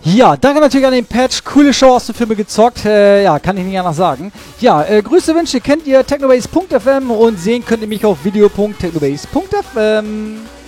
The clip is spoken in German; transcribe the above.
Ja, danke natürlich an den Patch. Coole Show aus dem Filme gezockt. Ja, kann ich nicht anders sagen. Ja, Grüße, Wünsche kennt ihr technobase.fm und sehen könnt ihr mich auf video.technobase.fm.